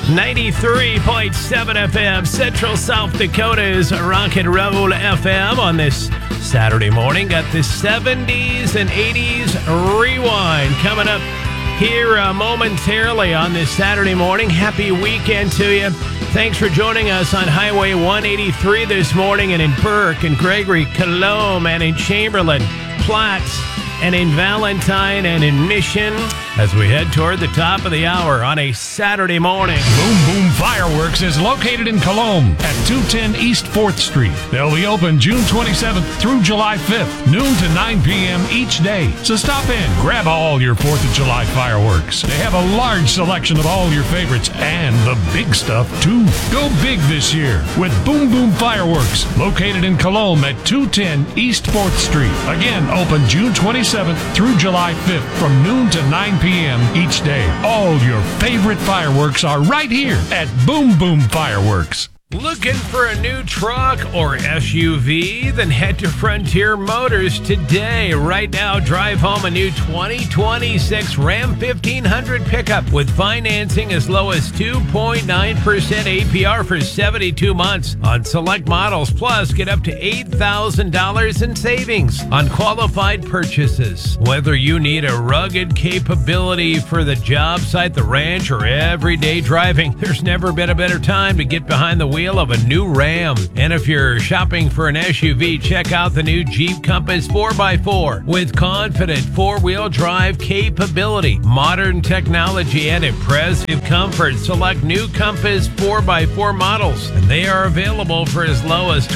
93.7 FM, Central South Dakota's Rock and Roll FM on this Saturday morning. Got the 70s and 80s rewind coming up here momentarily on this Saturday morning. Happy weekend to you. Thanks for joining us on Highway 183 this morning, and in Burke and Gregory, Colomb, and in Chamberlain, Platte, and in Valentine, and in Mission, as we head toward the top of the hour on a Saturday morning. Boom Boom Fireworks is located in Colomb at 210 East 4th Street. They'll be open June 27th through July 5th, noon to 9 p.m. each day. So stop in, grab all your 4th of July fireworks. They have a large selection of all your favorites and the big stuff, too. Go big this year with Boom Boom Fireworks, located in Colomb at 210 East 4th Street. Again, open June 27th through July 5th from noon to 9 p.m. each day. All your favorite fireworks are right here at Boom Boom Fireworks. Looking for a new truck or SUV? Then head to Frontier Motors today. Right now, drive home a new 2026 Ram 1500 pickup with financing as low as 2.9% APR for 72 months on select models. Plus, get up to $8,000 in savings on qualified purchases. Whether you need a rugged capability for the job site, the ranch, or everyday driving, there's never been a better time to get behind the wheel of a new Ram. And if you're shopping for an SUV, check out the new Jeep Compass 4x4 with confident four-wheel drive capability, modern technology, and impressive comfort. Select new Compass 4x4 models, and they are available for as low as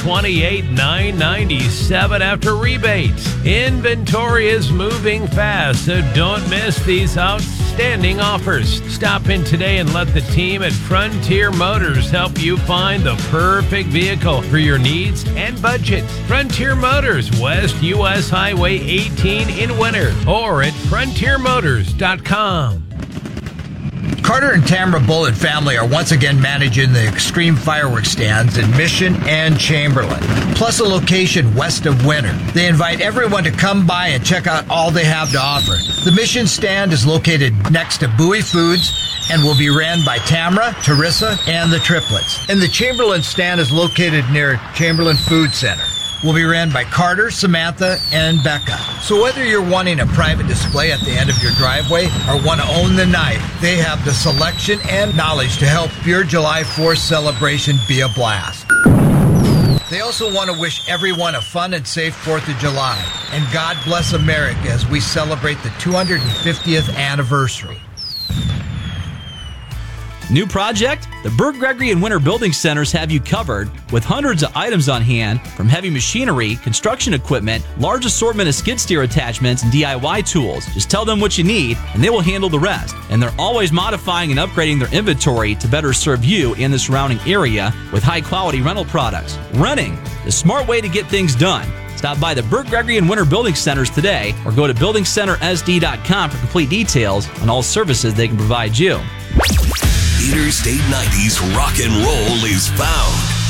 $28,997 after rebates. Inventory is moving fast, so don't miss these outstanding offers. Stop in today and let the team at Frontier Motors help you find the perfect vehicle for your needs and budget. Frontier Motors, West US Highway 18 in Winter, or at frontiermotors.com. Carter and Tamara Bullitt family are once again managing the Extreme Fireworks stands in Mission and Chamberlain, plus a location west of Winter. They invite everyone to come by and check out all they have to offer. The Mission stand is located next to Bowie Foods and will be ran by Tamara, Teresa, and the triplets. And the Chamberlain stand is located near Chamberlain Food Center. Will be ran by Carter, Samantha, and Becca. So whether you're wanting a private display at the end of your driveway or want to own the night, they have the selection and knowledge to help your July 4th celebration be a blast. They also want to wish everyone a fun and safe 4th of July. And God bless America as we celebrate the 250th anniversary. New project? The Burke, Gregory, and Winter Building Centers have you covered with hundreds of items on hand, from heavy machinery, construction equipment, large assortment of skid steer attachments, and DIY tools. Just tell them what you need, and they will handle the rest. And they're always modifying and upgrading their inventory to better serve you and the surrounding area with high-quality rental products. Renting, the smart way to get things done. Stop by the Burke, Gregory, and Winter Building Centers today, or go to buildingcentersd.com for complete details on all services they can provide you. Interstate 90's rock and roll is found